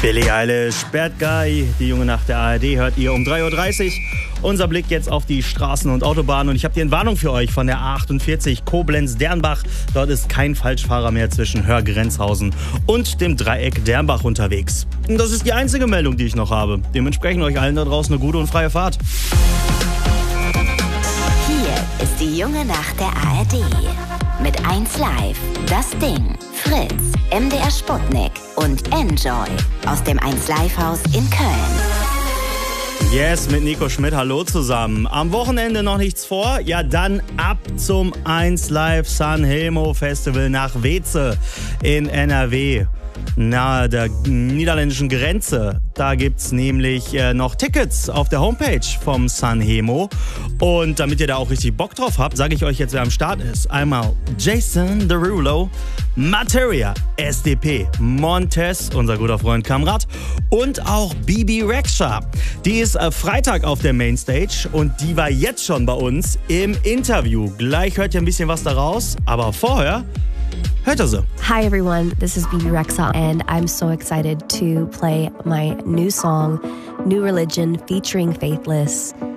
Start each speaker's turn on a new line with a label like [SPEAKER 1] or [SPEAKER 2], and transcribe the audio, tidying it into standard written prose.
[SPEAKER 1] Billie Eilish, Bad Guy, die Junge Nacht der ARD hört ihr um 3.30 Uhr. Unser Blick jetzt auf die Straßen und Autobahnen und ich habe hier eine Warnung für euch von der A48 Koblenz-Dernbach. Dort ist kein Falschfahrer mehr zwischen Hörgrenzhausen und dem Dreieck Dernbach unterwegs. Und das ist die einzige Meldung, die ich noch habe. Dementsprechend euch allen da draußen eine gute und freie Fahrt.
[SPEAKER 2] Hier ist die Junge Nacht der ARD. Mit 1 Live, Das Ding, Fritz, MDR Sputnik und Enjoy aus dem 1 Live Haus in Köln.
[SPEAKER 1] Yes, mit Nico Schmidt, hallo zusammen. Am Wochenende noch nichts vor? Ja, dann ab zum 1 Live Sanremo Festival nach Weeze in NRW. Nahe der niederländischen Grenze. Da gibt's nämlich noch Tickets auf der Homepage vom Sanremo. Und damit ihr da auch richtig Bock drauf habt, sage ich euch jetzt, wer am Start ist. Einmal Jason Derulo, Materia, SDP, Montez, unser guter Freund Kamrat und auch Bibi Rexha. Die ist Freitag auf der Mainstage und die war jetzt schon bei uns im Interview. Gleich hört ihr ein bisschen was daraus, aber vorher hört ihr sie.
[SPEAKER 3] Hi everyone, this is Bibi Rexha and I'm so excited to play my new song, New Religion featuring Faithless.